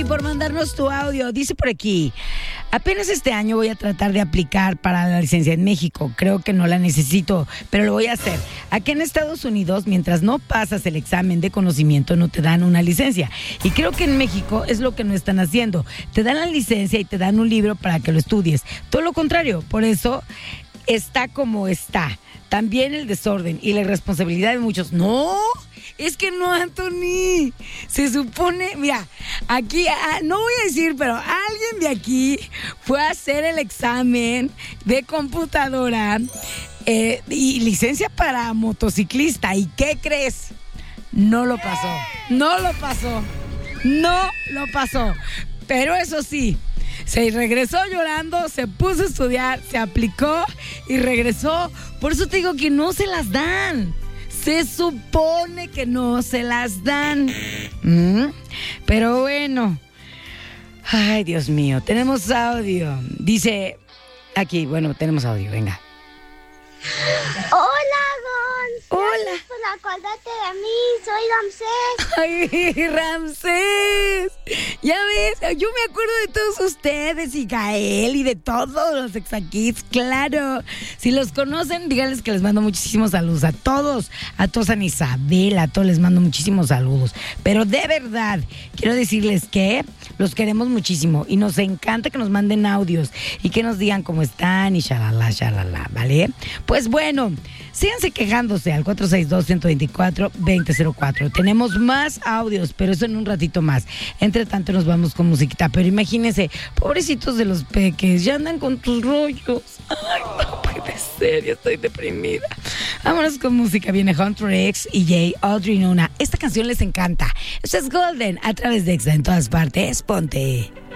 por mandarnos tu audio. Dice por aquí, apenas este año voy a tratar de aplicar para la licencia en México. Creo que no la necesito, pero lo voy a hacer. Aquí en Estados Unidos, mientras no pasas el examen de conocimiento, no te dan una licencia. Y creo que en México es lo que no están haciendo. Te dan la licencia y te dan un libro para que lo estudies. Todo lo contrario, por eso está como está. También el desorden y la irresponsabilidad de muchos. No, es que no, Anthony. Se supone, mira, aquí, no voy a decir, pero alguien de aquí fue a hacer el examen de computadora y licencia para motociclista. ¿Y qué crees? No lo pasó. No lo pasó. No lo pasó. Pero eso sí, se regresó llorando, se puso a estudiar, se aplicó y regresó. Por eso te digo que no se las dan. Se supone que no se las dan. Pero bueno. Ay, Dios mío. Tenemos audio. Dice aquí, bueno, tenemos audio, venga. Hola, Gon. Hola. Por acordarte de mí, soy Ramsés. Ay, Ramsés. Ya ves, yo me acuerdo de todos ustedes y Gael y de todos los Exa-Kids, claro. Si los conocen, díganles que les mando muchísimos saludos a todos San Isabel, a todos les mando muchísimos saludos. Pero de verdad, quiero decirles que los queremos muchísimo y nos encanta que nos manden audios y que nos digan cómo están y shalala, ¿vale? Pues bueno, síganse quejándose al 462-124-2004. Tenemos más audios, pero eso en un ratito más. Entre tanto nos vamos con musiquita, pero imagínense, pobrecitos de los peques, ya andan con tus rollos. Ay, no puede ser, ya estoy deprimida. Vámonos con música, viene Hunter X y Jay Audrey Nuna. Esta canción les encanta. Esto es Golden, a través de Exa en todas partes. Ponte.